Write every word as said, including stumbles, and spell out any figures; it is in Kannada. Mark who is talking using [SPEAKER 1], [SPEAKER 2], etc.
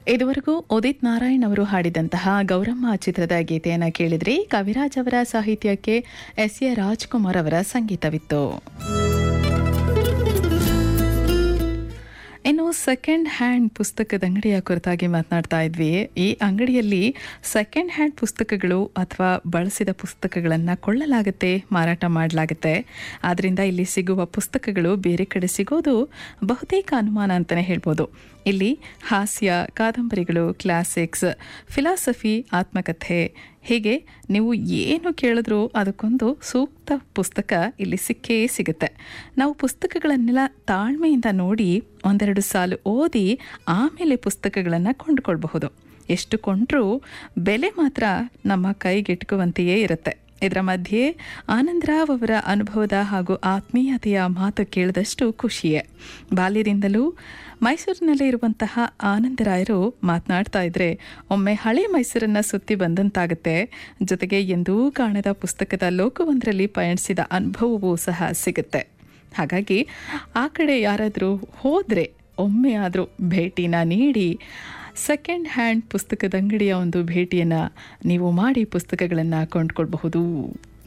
[SPEAKER 1] ಇದುವರೆಗೂ ಉದಿತ್ ನಾರಾಯಣ್ ಅವರು ಹಾಡಿದಂತಹ ಗೌರಮ್ಮ ಚಿತ್ರದ ಗೀತೆಯನ್ನು ಕೇಳಿದ್ರಿ. ಕವಿರಾಜ್ ಅವರ ಸಾಹಿತ್ಯಕ್ಕೆ ಎಸ್ ಎ ರಾಜ್ಕುಮಾರ್ ಅವರ ಸಂಗೀತವಿತ್ತು. ಇನ್ನು ಸೆಕೆಂಡ್ ಹ್ಯಾಂಡ್ ಪುಸ್ತಕದ ಅಂಗಡಿಯ ಕುರಿತಾಗಿ ಮಾತನಾಡ್ತಾ ಇದ್ವಿ. ಈ ಅಂಗಡಿಯಲ್ಲಿ ಸೆಕೆಂಡ್ ಹ್ಯಾಂಡ್ ಪುಸ್ತಕಗಳು ಅಥವಾ ಬಳಸಿದ ಪುಸ್ತಕಗಳನ್ನು ಕೊಳ್ಳಲಾಗುತ್ತೆ, ಮಾರಾಟ ಮಾಡಲಾಗುತ್ತೆ. ಆದ್ದರಿಂದ ಇಲ್ಲಿ ಸಿಗುವ ಪುಸ್ತಕಗಳು ಬೇರೆ ಕಡೆ ಸಿಗೋದು ಬಹುತೇಕ ಅನುಮಾನ ಅಂತಲೇ ಹೇಳ್ಬೋದು. ಇಲ್ಲಿ ಹಾಸ್ಯ, ಕಾದಂಬರಿಗಳು, ಕ್ಲಾಸಿಕ್ಸ್, ಫಿಲಾಸಫಿ, ಆತ್ಮಕಥೆ ಹೀಗೆ ನೀವು ಏನು ಕೇಳಿದ್ರೂ ಅದಕ್ಕೊಂದು ಸೂಕ್ತ ಪುಸ್ತಕ ಇಲ್ಲಿ ಸಿಕ್ಕೇ ಸಿಗುತ್ತೆ. ನಾವು ಪುಸ್ತಕಗಳನ್ನೆಲ್ಲ ತಾಳ್ಮೆಯಿಂದ ನೋಡಿ ಒಂದೆರಡು ಸಾಲು ಓದಿ ಆಮೇಲೆ ಪುಸ್ತಕಗಳನ್ನು ಕೊಂಡುಕೊಳ್ಬಹುದು. ಎಷ್ಟು ಕೊಂಡ್ರೂ ಬೆಲೆ ಮಾತ್ರ ನಮ್ಮ ಕೈಗೆಟುಕುವಂತೆಯೇ ಇರುತ್ತೆ. ಇದರ ಮಧ್ಯೆ ಆನಂದರಾವ್ ಅವರ ಅನುಭವದ ಹಾಗೂ ಆತ್ಮೀಯತೆಯ ಮಾತು ಕೇಳಿದಷ್ಟು ಖುಷಿಯೇ. ಬಾಲ್ಯದಿಂದಲೂ ಮೈಸೂರಿನಲ್ಲೇ ಇರುವಂತಹ ಆನಂದರಾಯರು ಮಾತನಾಡ್ತಾ ಇದ್ರೆ ಒಮ್ಮೆ ಹಳೆ ಮೈಸೂರನ್ನು ಸುತ್ತಿ ಬಂದಂತಾಗುತ್ತೆ. ಜೊತೆಗೆ ಎಂದೂ ಕಾಣದ ಪುಸ್ತಕದ ಲೋಕವೊಂದರಲ್ಲಿ ಪಯಣಿಸಿದ ಅನುಭವವೂ ಸಹ ಸಿಗುತ್ತೆ. ಹಾಗಾಗಿ ಆ ಕಡೆ ಯಾರಾದರೂ ಹೋದರೆ ಒಮ್ಮೆ ಆದರೂ ಭೇಟಿನ ನೀಡಿ ಸೆಕೆಂಡ್ ಹ್ಯಾಂಡ್ ಪುಸ್ತಕದ ಅಂಗಡಿಯ ಒಂದು ಭೇಟಿಯನ್ನು ನೀವು ಮಾಡಿ ಪುಸ್ತಕಗಳನ್ನು ಕೊಂಡ್ಕೊಳ್ಬಹುದು.